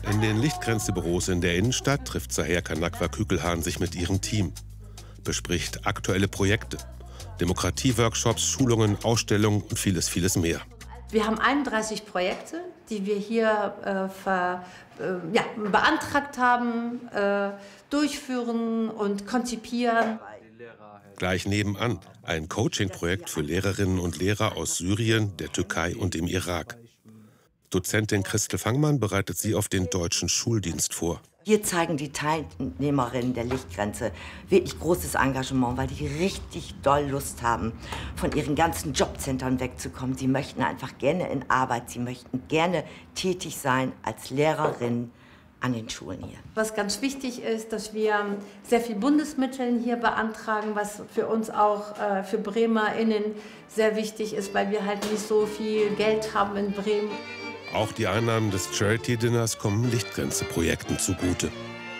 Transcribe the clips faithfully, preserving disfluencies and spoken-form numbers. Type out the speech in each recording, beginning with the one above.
In den Lichtgrenze-Büros in der Innenstadt trifft Zaher Kanakwa-Kükelhahn sich mit ihrem Team, bespricht aktuelle Projekte, Demokratieworkshops, Schulungen, Ausstellungen und vieles, vieles mehr. Wir haben einunddreißig Projekte, die wir hier äh, ver, äh, ja, beantragt haben, äh, durchführen und konzipieren. Gleich nebenan ein Coaching-Projekt für Lehrerinnen und Lehrer aus Syrien, der Türkei und dem Irak. Dozentin Christel Fangmann bereitet sie auf den deutschen Schuldienst vor. Hier zeigen die Teilnehmerinnen der Lichtgrenze wirklich großes Engagement, weil die richtig doll Lust haben, von ihren ganzen Jobcentern wegzukommen. Sie möchten einfach gerne in Arbeit, sie möchten gerne tätig sein als Lehrerin an den Schulen hier. Was ganz wichtig ist, dass wir sehr viel Bundesmittel hier beantragen, was für uns auch äh, für BremerInnen sehr wichtig ist, weil wir halt nicht so viel Geld haben in Bremen. Auch die Einnahmen des Charity-Dinners kommen Lichtgrenze-Projekten zugute.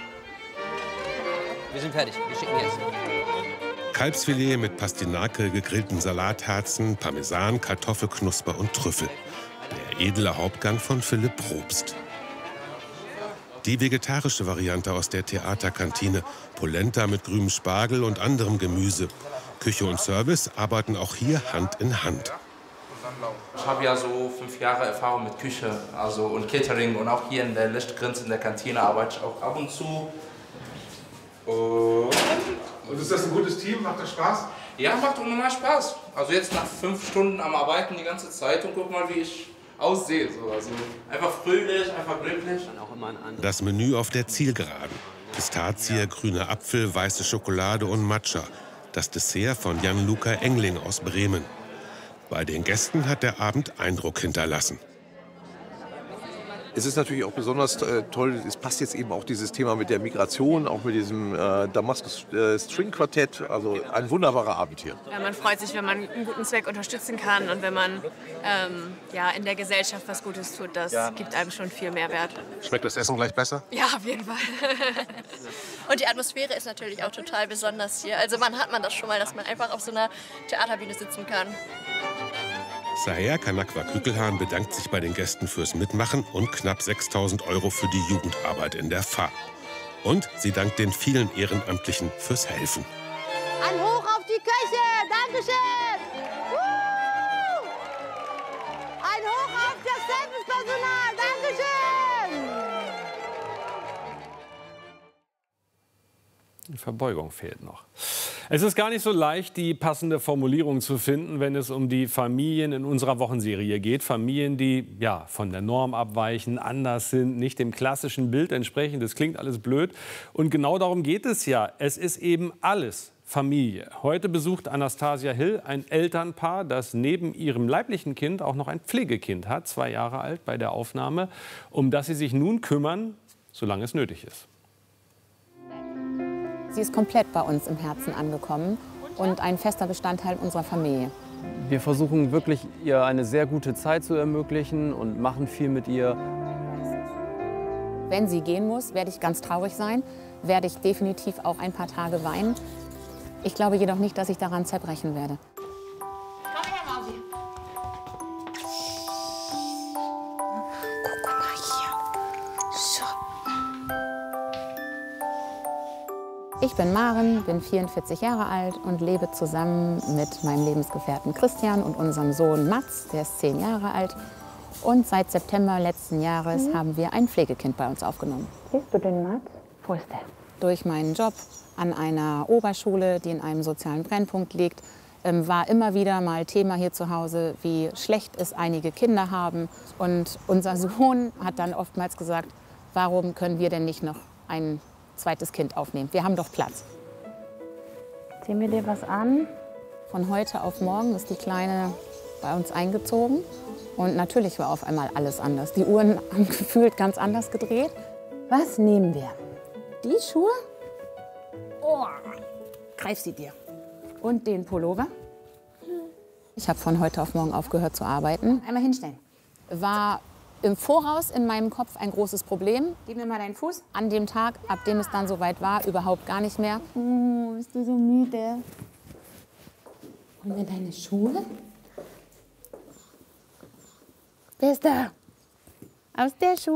Wir sind fertig, wir schicken jetzt. Kalbsfilet mit Pastinake, gegrillten Salatherzen, Parmesan, Kartoffelknusper und Trüffel. Der edle Hauptgang von Philipp Probst. Die vegetarische Variante aus der Theaterkantine. Polenta mit grünem Spargel und anderem Gemüse. Küche und Service arbeiten auch hier Hand in Hand. Ich habe ja so fünf Jahre Erfahrung mit Küche also und Catering und auch hier in der Lichtgrenze in der Kantine arbeite ich auch ab und zu. Und, und ist das ein gutes Team? Macht das Spaß? Ja, macht unnormal Spaß. Also jetzt nach fünf Stunden am Arbeiten die ganze Zeit und guck mal, wie ich aussehe. So, also einfach fröhlich, einfach glücklich. Das Menü auf der Zielgeraden. Pistazie, grüner Apfel, weiße Schokolade und Matcha. Das Dessert von Jan-Luca Engling aus Bremen. Bei den Gästen hat der Abend Eindruck hinterlassen. Es ist natürlich auch besonders äh, toll, es passt jetzt eben auch dieses Thema mit der Migration, auch mit diesem äh, Damaskus äh, String Quartett, also ein wunderbarer Abend hier. Ja, man freut sich, wenn man einen guten Zweck unterstützen kann und wenn man ähm, ja, in der Gesellschaft was Gutes tut, das ja. gibt einem schon viel Mehrwert. Schmeckt das Essen gleich besser? Ja, auf jeden Fall. Und die Atmosphäre ist natürlich auch total besonders hier. Also man hat man das schon mal, dass man einfach auf so einer Theaterbühne sitzen kann. Zaher Kanakwa-Kükelhahn bedankt sich bei den Gästen fürs Mitmachen und knapp sechstausend Euro für die Jugendarbeit in der F A. Und sie dankt den vielen Ehrenamtlichen fürs Helfen. Ein Hoch auf die Köche! Dankeschön! Uh! Ein Hoch auf das Servicepersonal! Dankeschön! Die Verbeugung fehlt noch. Es ist gar nicht so leicht, die passende Formulierung zu finden, wenn es um die Familien in unserer Wochenserie geht. Familien, die ja von der Norm abweichen, anders sind, nicht dem klassischen Bild entsprechen. Das klingt alles blöd. Und genau darum geht es ja. Es ist eben alles Familie. Heute besucht Anastasia Hill ein Elternpaar, das neben ihrem leiblichen Kind auch noch ein Pflegekind hat, zwei Jahre alt bei der Aufnahme, um das sie sich nun kümmern, solange es nötig ist. Sie ist komplett bei uns im Herzen angekommen und ein fester Bestandteil unserer Familie. Wir versuchen wirklich, ihr eine sehr gute Zeit zu ermöglichen und machen viel mit ihr. Wenn sie gehen muss, werde ich ganz traurig sein, werde ich definitiv auch ein paar Tage weinen. Ich glaube jedoch nicht, dass ich daran zerbrechen werde. Komm her, Mausi. Guck mal hier. So. Ich bin Maren, bin vierundvierzig Jahre alt und lebe zusammen mit meinem Lebensgefährten Christian und unserem Sohn Mats, der ist zehn Jahre alt. Und seit September letzten Jahres mhm. haben wir ein Pflegekind bei uns aufgenommen. Siehst du den Mats? Wo ist der? Durch meinen Job an einer Oberschule, die in einem sozialen Brennpunkt liegt, ähm, war immer wieder mal Thema hier zu Hause, wie schlecht es einige Kinder haben. Und unser Sohn hat dann oftmals gesagt, warum können wir denn nicht noch ein zweites Kind aufnehmen? Wir haben doch Platz. Ziehen wir dir was an? Von heute auf morgen ist die Kleine bei uns eingezogen. Und natürlich war auf einmal alles anders. Die Uhren haben gefühlt ganz anders gedreht. Was nehmen wir? Die Schuhe? Oh, greif sie dir. Und den Pullover? Ich habe von heute auf morgen aufgehört zu arbeiten. Einmal hinstellen. War im Voraus in meinem Kopf ein großes Problem. Gib mir mal deinen Fuß. An dem Tag, ab dem es dann soweit war, überhaupt gar nicht mehr. Oh, bist du so müde? Holen wir deine Schuhe? Wer ist da? Aus der Schuhe.